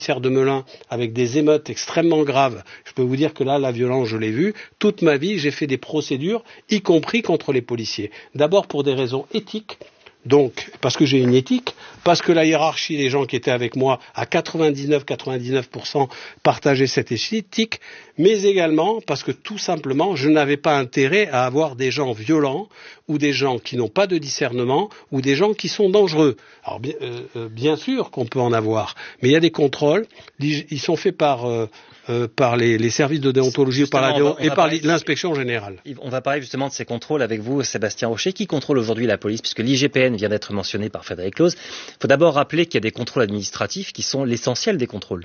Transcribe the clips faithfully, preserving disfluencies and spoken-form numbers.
de Melun avec des émeutes extrêmement graves. Je peux vous dire que là, la violence, je l'ai vue. Toute ma vie, j'ai fait des procédures, y compris contre les policiers. D'abord pour des raisons éthiques. Donc, parce que j'ai une éthique, parce que la hiérarchie, les gens qui étaient avec moi, à quatre-vingt-dix-neuf à quatre-vingt-dix-neuf pour cent partageaient cette éthique, mais également parce que tout simplement, je n'avais pas intérêt à avoir des gens violents ou des gens qui n'ont pas de discernement ou des gens qui sont dangereux. Alors, bien, euh, bien sûr qu'on peut en avoir, mais il y a des contrôles, ils sont faits par... Euh, Euh, par les, les services de déontologie par la, va, et par l'inspection générale. On va parler justement de ces contrôles avec vous, Sébastien Rocher. Qui contrôle aujourd'hui la police, puisque l'I G P N vient d'être mentionné par Frédéric Looz. Il faut d'abord rappeler qu'il y a des contrôles administratifs qui sont l'essentiel des contrôles.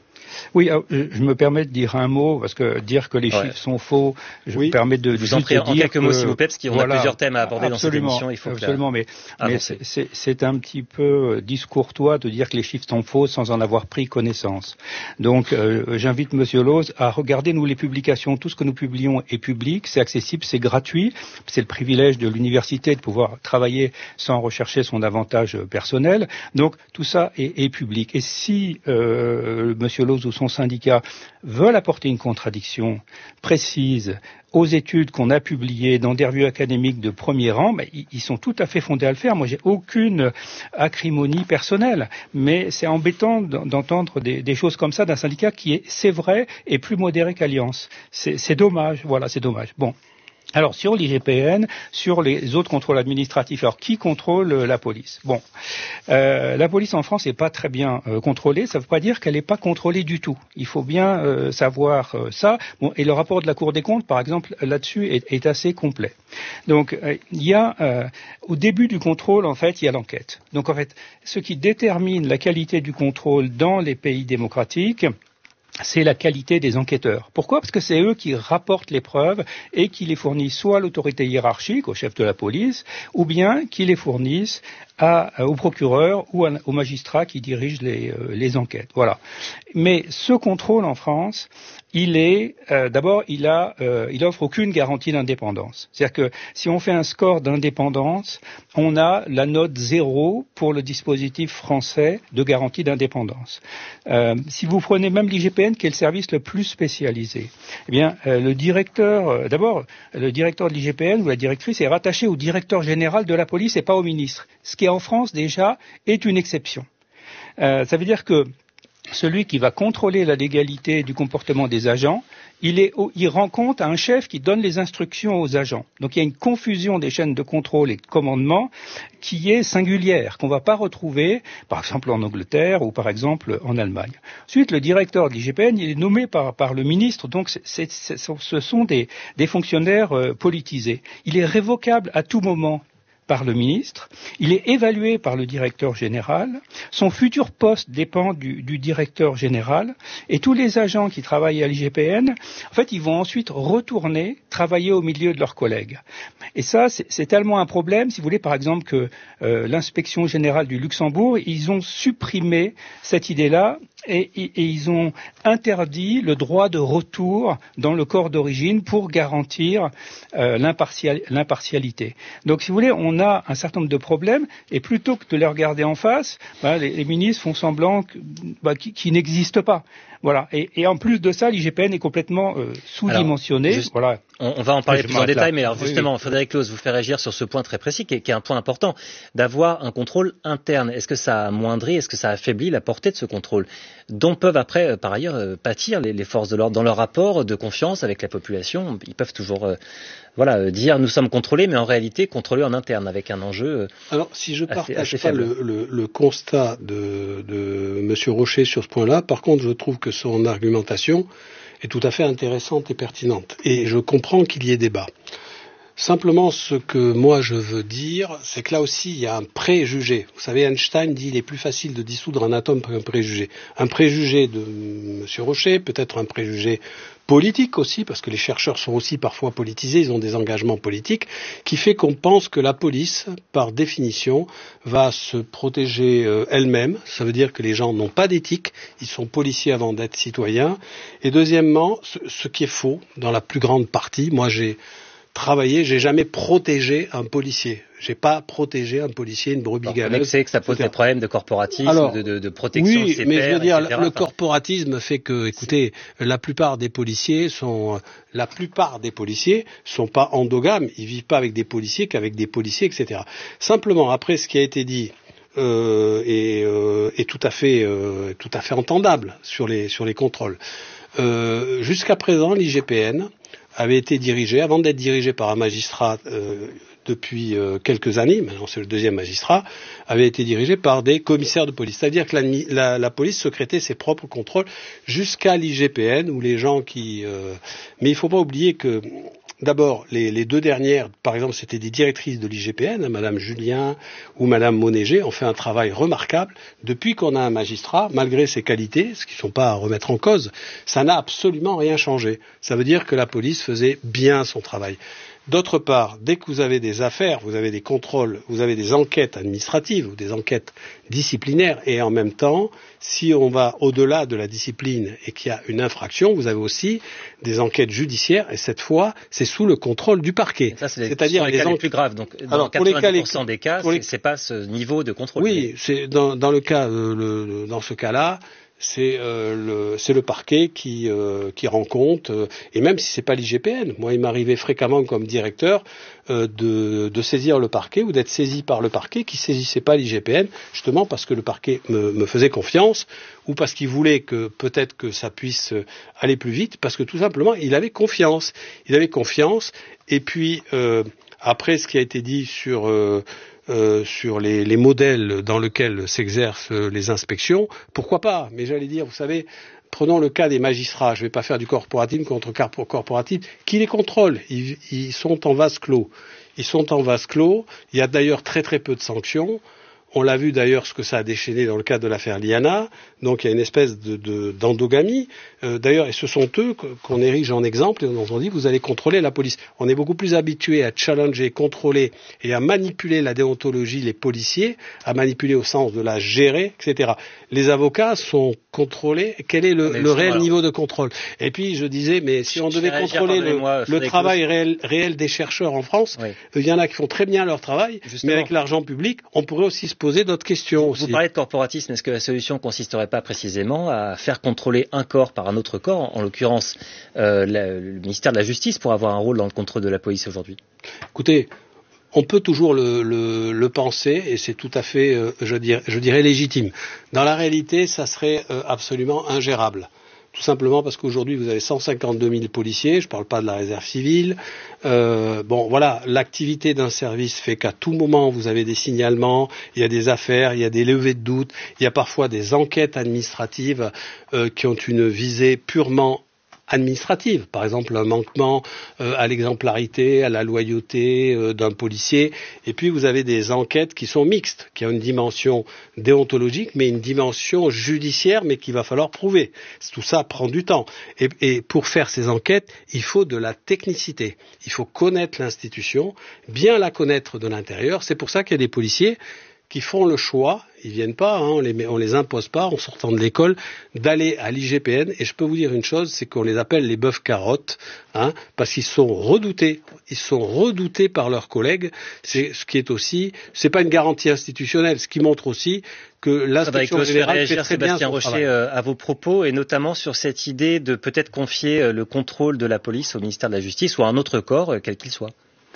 Oui, je me permets de dire un mot, parce que dire que les ouais. chiffres sont faux, je oui. me permets de, vous en prie, en quelques que, mots, s'il vous plaît, parce qu'on voilà, a plusieurs thèmes à aborder dans cette émission. Il faut absolument, mais, mais c'est un petit peu discourtois de dire que les chiffres sont faux sans en avoir pris connaissance. Donc, euh, j'invite Monsieur Looz à regarder, nous, les publications. Tout ce que nous publions est public, c'est accessible, c'est gratuit. C'est le privilège de l'université de pouvoir travailler sans rechercher son avantage personnel. Donc, tout ça est, est public. Et si euh, Monsieur Looz ou son syndicat veulent apporter une contradiction précise aux études qu'on a publiées dans des revues académiques de premier rang, ben, ils sont tout à fait fondés à le faire. Moi, j'ai aucune acrimonie personnelle, mais c'est embêtant d'entendre des, des choses comme ça d'un syndicat qui est, c'est vrai, est plus modéré qu'Alliance. C'est dommage, voilà, c'est dommage. Bon. Alors, sur l'I G P N, sur les autres contrôles administratifs, alors qui contrôle la police? Bon, euh, la police en France n'est pas très bien euh, contrôlée, ça ne veut pas dire qu'elle n'est pas contrôlée du tout. Il faut bien euh, savoir euh, ça. Bon, et le rapport de la Cour des comptes, par exemple, là-dessus, est, est assez complet. Donc, euh, il y a, euh, au début du contrôle, en fait, il y a l'enquête. Donc, en fait, ce qui détermine la qualité du contrôle dans les pays démocratiques, c'est la qualité des enquêteurs. Pourquoi? Parce que c'est eux qui rapportent les preuves et qui les fournissent soit à l'autorité hiérarchique, au chef de la police, ou bien qui les fournissent à, au procureur ou à, au magistrat qui dirige les, euh, les enquêtes. Voilà. Mais ce contrôle en France, il est euh, d'abord, il a, euh, il offre aucune garantie d'indépendance. C'est-à-dire que si on fait un score d'indépendance, on a la note zéro pour le dispositif français de garantie d'indépendance. Euh, si vous prenez même l'I G P N, qui est le service le plus spécialisé, eh bien, euh, le directeur, euh, d'abord, le directeur de l'I G P N ou la directrice est rattaché au directeur général de la police et pas au ministre, ce qui en France déjà est une exception. Euh, ça veut dire que celui qui va contrôler la légalité du comportement des agents, il, est, il rend compte à un chef qui donne les instructions aux agents. Donc il y a une confusion des chaînes de contrôle et de commandement qui est singulière, qu'on ne va pas retrouver, par exemple en Angleterre ou par exemple en Allemagne. Ensuite, le directeur de l'I G P N, il est nommé par, par le ministre, donc c'est, c'est, c'est, ce sont des, des fonctionnaires euh, politisés. Il est révocable à tout moment par le ministre, il est évalué par le directeur général, son futur poste dépend du, du directeur général, et tous les agents qui travaillent à l'I G P N, en fait, ils vont ensuite retourner travailler au milieu de leurs collègues. Et ça, c'est tellement un problème, si vous voulez, par exemple, que euh, l'inspection générale du Luxembourg, ils ont supprimé cette idée-là, et, et, et ils ont interdit le droit de retour dans le corps d'origine pour garantir euh, l'impartial, l'impartialité. Donc, si vous voulez, on a un certain nombre de problèmes, et plutôt que de les regarder en face, bah, les, les ministres font semblant que, bah, qui, qui n'existent pas. Voilà. Et, et en plus de ça, l'I G P N est complètement euh, sous-dimensionné. Voilà. On, on va en parler je plus en détail, là. mais alors justement, oui, oui. Frédéric Looz vous fait réagir sur ce point très précis, qui est, qui est un point important, d'avoir un contrôle interne. Est-ce que ça a amoindri, est-ce que ça affaiblit la portée de ce contrôle, dont peuvent après, par ailleurs, euh, pâtir les, les forces de l'ordre dans leur rapport de confiance avec la population? Ils peuvent toujours, euh, voilà, euh, dire nous sommes contrôlés, mais en réalité contrôlés en interne, avec un enjeu. Euh, Alors, si je partage assez, assez pas le, le, le constat de, de Monsieur Rocher sur ce point-là, par contre, je trouve que son argumentation est tout à fait intéressante et pertinente. Et je comprends qu'il y ait débat. Simplement, ce que moi je veux dire, c'est que là aussi, il y a un préjugé. Vous savez, Einstein dit qu'il est plus facile de dissoudre un atome qu'un préjugé. Un préjugé de Monsieur Rocher, peut-être un préjugé politique aussi, parce que les chercheurs sont aussi parfois politisés, ils ont des engagements politiques, qui fait qu'on pense que la police, par définition, va se protéger euh, elle-même. Ça veut dire que les gens n'ont pas d'éthique, ils sont policiers avant d'être citoyens. Et deuxièmement, ce, ce qui est faux, dans la plus grande partie, moi j'ai travaillé, j'ai jamais protégé un policier. J'ai pas protégé un policier, une brebis galeuse. Mais c'est que ça pose des problèmes de corporatisme, Alors, de, de, de protection oui, de ses mais pairs, je veux dire, et cetera. le corporatisme fait que, écoutez, la plupart des policiers sont, la plupart des policiers sont pas endogames. Ils vivent pas avec des policiers qu'avec des policiers, et cetera. Simplement, après ce qui a été dit, euh, est, euh, est tout à fait, euh, tout à fait entendable sur les, sur les contrôles. Euh, jusqu'à présent, l'I G P N avait été dirigé, avant d'être dirigé par un magistrat euh, depuis euh, quelques années, maintenant c'est le deuxième magistrat, avait été dirigé par des commissaires de police. C'est-à-dire que la, la, la police secrétait ses propres contrôles jusqu'à l'I G P N, où les gens qui... Euh... Mais il ne faut pas oublier que, d'abord, les, les deux dernières, par exemple, c'était des directrices de l'I G P N, hein, Madame Julien ou Madame Monéger, ont fait un travail remarquable. Depuis qu'on a un magistrat, malgré ses qualités, ce qui ne sont pas à remettre en cause, ça n'a absolument rien changé. Ça veut dire que la police faisait bien son travail. D'autre part, dès que vous avez des affaires, vous avez des contrôles, vous avez des enquêtes administratives ou des enquêtes disciplinaires, et en même temps, si on va au-delà de la discipline et qu'il y a une infraction, vous avez aussi des enquêtes judiciaires, et cette fois, c'est sous le contrôle du parquet. Ça, c'est les, C'est-à-dire les, les cas en... les plus graves. Donc, dans Alors, quatre-vingt-dix pour cent des cas, les... c'est pas ce niveau de contrôle. Oui, c'est dans, dans le cas, euh, le, dans ce cas-là. C'est, euh, le, c'est le parquet qui, euh, qui rend compte, euh, et même si c'est pas l'I G P N, moi il m'arrivait fréquemment comme directeur euh, de, de saisir le parquet ou d'être saisi par le parquet qui saisissait pas l'I G P N, justement parce que le parquet me, me faisait confiance ou parce qu'il voulait que peut-être que ça puisse aller plus vite, parce que tout simplement il avait confiance, il avait confiance. Et puis euh, après ce qui a été dit sur euh, Euh, sur les, les modèles dans lesquels s'exercent les inspections, pourquoi pas? Mais j'allais dire, vous savez, prenons le cas des magistrats, je ne vais pas faire du corporatisme contre corporatisme, qui les contrôle? Ils, ils sont en vase clos. Ils sont en vase clos, il y a d'ailleurs très très peu de sanctions. On l'a vu d'ailleurs ce que ça a déchaîné dans le cadre de l'affaire Liana, donc il y a une espèce de, de, d'endogamie. Euh, d'ailleurs, et ce sont eux qu'on érige en exemple, et on dit vous allez contrôler la police. On est beaucoup plus habitué à challenger, contrôler et à manipuler la déontologie, les policiers, à manipuler au sens de la gérer, et cetera. Les avocats sont contrôlés. Quel est le, le réel alors. niveau de contrôle? Et puis je disais, mais si on devait contrôler le, le travail réel, réel des chercheurs en France, il oui. y en a qui font très bien leur travail, Justement. mais avec l'argent public, on pourrait aussi se poser d'autres questions aussi. Vous parlez de corporatisme, est-ce que la solution consisterait pas précisément à faire contrôler un corps par un autre corps, en l'occurrence euh, la, le ministère de la Justice, pour avoir un rôle dans le contrôle de la police aujourd'hui? Écoutez, on peut toujours le, le, le penser, et c'est tout à fait, euh, je, dirais, je dirais, légitime. Dans la réalité, ça serait euh, absolument ingérable. Tout simplement parce qu'aujourd'hui, vous avez cent cinquante-deux mille policiers, je ne parle pas de la réserve civile. Euh, bon, voilà, l'activité d'un service fait qu'à tout moment, vous avez des signalements, il y a des affaires, il y a des levées de doute, il y a parfois des enquêtes administratives euh, qui ont une visée purement administrative, par exemple un manquement euh, à l'exemplarité, à la loyauté euh, d'un policier, et puis vous avez des enquêtes qui sont mixtes, qui ont une dimension déontologique, mais une dimension judiciaire, mais qu'il va falloir prouver. Tout ça prend du temps. Et, et pour faire ces enquêtes, il faut de la technicité. Il faut connaître l'institution, bien la connaître de l'intérieur. C'est pour ça qu'il y a des policiers qui font le choix, ils viennent pas, hein, on les, on les impose pas en sortant de l'école, d'aller à l'I G P N. Et je peux vous dire une chose, c'est qu'on les appelle les bœufs carottes, hein, parce qu'ils sont redoutés, ils sont redoutés par leurs collègues. C'est ce qui est aussi, c'est pas une garantie institutionnelle, ce qui montre aussi que l'inspection générale fait très bien son Rocher, euh, à vos propos, et notamment sur cette idée de peut-être confier euh, le contrôle de la police au ministère de la Justice ou à un autre corps, euh, quel qu'il soit.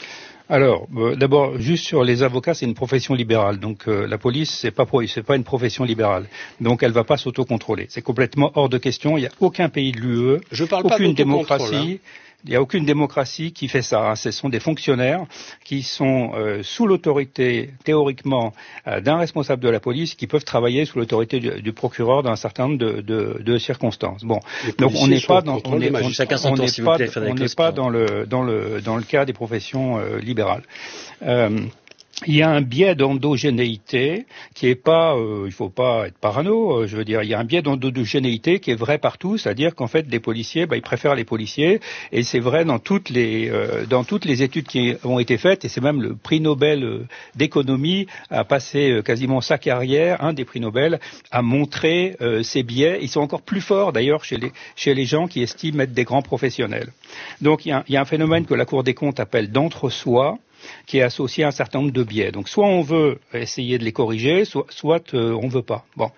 Alors, euh, d'abord, juste sur les avocats, c'est une profession libérale. Donc, euh, la police, c'est pas pro- c'est pas une profession libérale. Donc, elle va pas s'autocontrôler. C'est complètement hors de question. Il n'y a aucun pays de l'U E, Je parle aucune pas démocratie. Hein. Il n'y a aucune démocratie qui fait ça. Hein. Ce sont des fonctionnaires qui sont euh, sous l'autorité, théoriquement, euh, d'un responsable de la police, qui peuvent travailler sous l'autorité du, du procureur dans un certain nombre de, de, de circonstances. Bon, donc on n'est pas dans, on n'est, on, on n'est pas, on n'est pas dans le dans le dans le cas des professions euh, libérales. Euh, il y a un biais d'endogénéité qui est pas, euh, il faut pas être parano, euh, je veux dire, il y a un biais d'endogénéité qui est vrai partout, c'est-à-dire qu'en fait, les policiers, bah, ils préfèrent les policiers, et c'est vrai dans toutes les, euh, dans toutes les études qui ont été faites, et c'est même le prix Nobel euh, d'économie a passé euh, quasiment sa carrière, un des prix Nobel, à montrer euh, ces biais. Ils sont encore plus forts d'ailleurs chez les, chez les gens qui estiment être des grands professionnels. Donc il y a, il y a un phénomène que la Cour des comptes appelle d'entre-soi, qui est associé à un certain nombre de biais. Donc soit on veut essayer de les corriger, soit, soit euh, on ne veut pas. Bon,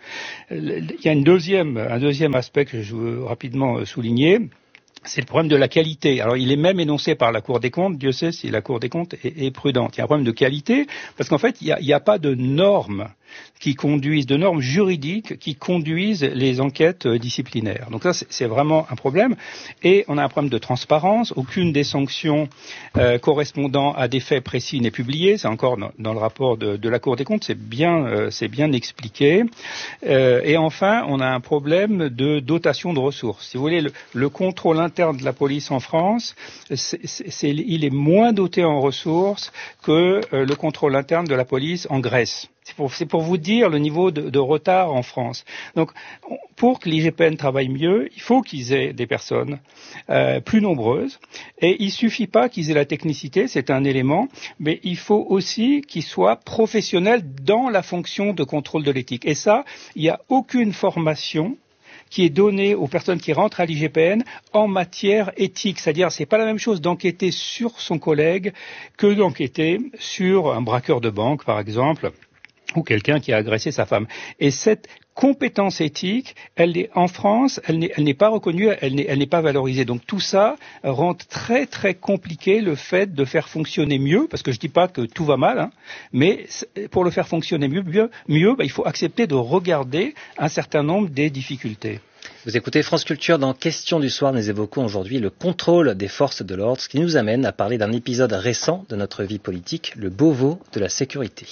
il y a une deuxième, un deuxième aspect que je veux rapidement souligner. C'est le problème de la qualité. Alors, il est même énoncé par la Cour des comptes. Dieu sait si la Cour des comptes est, est prudente. Il y a un problème de qualité parce qu'en fait, il n'y a, il y a pas de normes qui conduisent, de normes juridiques qui conduisent les enquêtes disciplinaires. Donc ça, c'est, c'est vraiment un problème. Et on a un problème de transparence. Aucune des sanctions euh, correspondant à des faits précis n'est publiée. C'est encore dans, dans le rapport de, de la Cour des comptes. C'est bien, euh, c'est bien expliqué. Euh, et enfin, on a un problème de dotation de ressources. Si vous voulez, le, le contrôle interne de la police en France, c'est, c'est, c'est, il est moins doté en ressources que euh, le contrôle interne de la police en Grèce. C'est pour, c'est pour vous dire le niveau de, de retard en France. Donc, pour que l'I G P N travaille mieux, il faut qu'ils aient des personnes euh, plus nombreuses. Et il suffit pas qu'ils aient la technicité, c'est un élément, mais il faut aussi qu'ils soient professionnels dans la fonction de contrôle de l'éthique. Et ça, il n'y a aucune formation qui est donnée aux personnes qui rentrent à l'I G P N en matière éthique. C'est-à-dire, c'est pas la même chose d'enquêter sur son collègue que d'enquêter sur un braqueur de banque, par exemple, ou quelqu'un qui a agressé sa femme. Et cette compétence éthique, elle est en France, elle n'est, elle n'est pas reconnue, elle n'est, elle n'est pas valorisée. Donc tout ça rend très très compliqué le fait de faire fonctionner mieux, parce que je dis pas que tout va mal, hein, mais pour le faire fonctionner mieux, mieux, mieux bah, il faut accepter de regarder un certain nombre des difficultés. Vous écoutez France Culture. Dans Question du soir, nous évoquons aujourd'hui le contrôle des forces de l'ordre, ce qui nous amène à parler d'un épisode récent de notre vie politique, le Beauvau de la sécurité.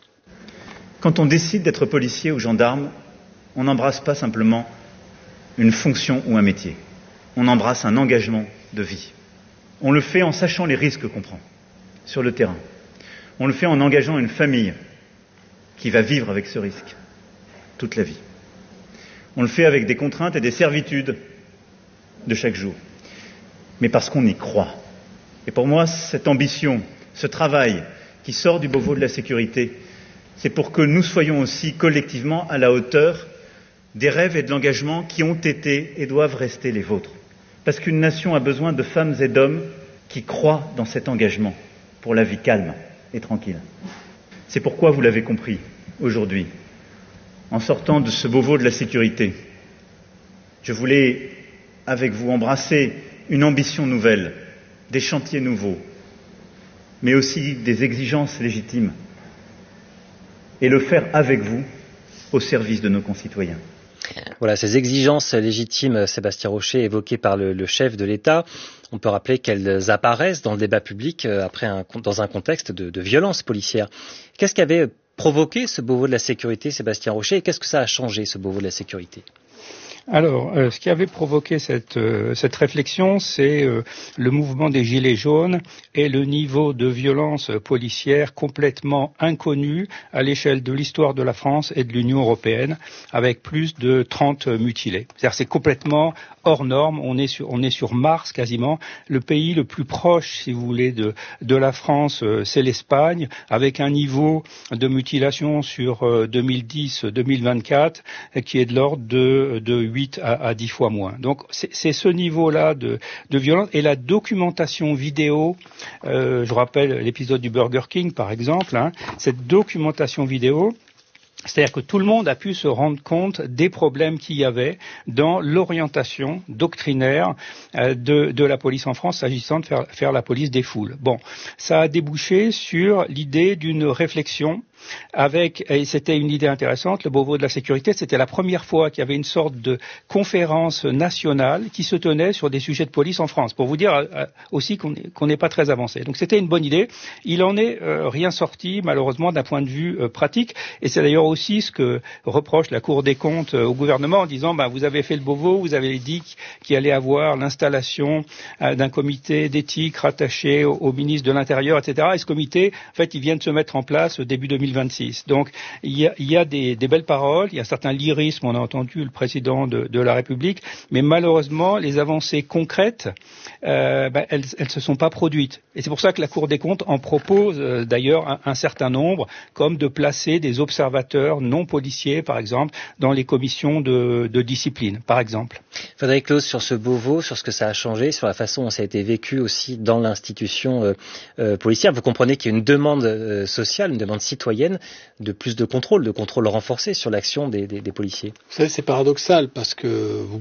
Quand on décide d'être policier ou gendarme, on n'embrasse pas simplement une fonction ou un métier. On embrasse un engagement de vie. On le fait en sachant les risques qu'on prend sur le terrain. On le fait en engageant une famille qui va vivre avec ce risque toute la vie. On le fait avec des contraintes et des servitudes de chaque jour. Mais parce qu'on y croit. Et pour moi, cette ambition, ce travail qui sort du Beauvau de la sécurité, c'est pour que nous soyons aussi collectivement à la hauteur des rêves et de l'engagement qui ont été et doivent rester les vôtres. Parce qu'une nation a besoin de femmes et d'hommes qui croient dans cet engagement pour la vie calme et tranquille. C'est pourquoi, vous l'avez compris, aujourd'hui, en sortant de ce Beauvau de la sécurité, je voulais, avec vous, embrasser une ambition nouvelle, des chantiers nouveaux, mais aussi des exigences légitimes, et le faire avec vous, au service de nos concitoyens. Voilà, ces exigences légitimes, Sébastien Rocher, évoquées par le, le chef de l'État, on peut rappeler qu'elles apparaissent dans le débat public après un, dans un contexte de, de violence policière. Qu'est-ce qui avait provoqué ce Beauvau de la sécurité, Sébastien Rocher, et qu'est-ce que ça a changé, ce Beauvau de la sécurité ? Alors, euh, ce qui avait provoqué cette, euh, cette réflexion, c'est euh, le mouvement des Gilets jaunes et le niveau de violence policière complètement inconnu à l'échelle de l'histoire de la France et de l'Union européenne, avec plus de trente mutilés. C'est-à-dire, c'est complètement hors norme. On est sur, on est sur Mars quasiment. Le pays le plus proche, si vous voulez, de, de la France, euh, c'est l'Espagne, avec un niveau de mutilation sur euh, deux mille dix deux mille vingt-quatre qui est de l'ordre de, de huit à dix fois moins. Donc c'est, c'est ce niveau-là de, de violence et la documentation vidéo. Euh, je rappelle l'épisode du Burger King par exemple. Hein, cette documentation vidéo. C'est-à-dire que tout le monde a pu se rendre compte des problèmes qu'il y avait dans l'orientation doctrinaire euh, de, de la police en France s'agissant de faire, faire la police des foules. Bon, ça a débouché sur l'idée d'une réflexion avec, et c'était une idée intéressante, le Beauvau de la sécurité, c'était la première fois qu'il y avait une sorte de conférence nationale qui se tenait sur des sujets de police en France, pour vous dire euh, aussi qu'on qu'on n'est pas très avancé. Donc c'était une bonne idée. Il en est euh, rien sorti, malheureusement, d'un point de vue euh, pratique, et c'est d'ailleurs aussi ce que reproche la Cour des comptes euh, au gouvernement en disant, bah, vous avez fait le Beauvau, vous avez dit qu'il allait avoir l'installation euh, d'un comité d'éthique rattaché au, au ministre de l'Intérieur, et cetera. Et ce comité, en fait, il vient de se mettre en place début deux mille vingt-six. Donc, il y a, il y a des, des belles paroles, il y a un certain lyrisme, on a entendu le président de, de la République, mais malheureusement, les avancées concrètes, euh, bah, elles ne se sont pas produites. Et c'est pour ça que la Cour des comptes en propose euh, d'ailleurs un, un certain nombre, comme de placer des observateurs non policiers, par exemple, dans les commissions de, de discipline, par exemple. Frédéric Clauze, sur ce Beauvau, sur ce que ça a changé, sur la façon dont ça a été vécu aussi dans l'institution euh, euh, policière, vous comprenez qu'il y a une demande euh, sociale, une demande citoyenne de plus de contrôle, de contrôle renforcé sur l'action des, des, des policiers. Vous savez, c'est paradoxal parce que vous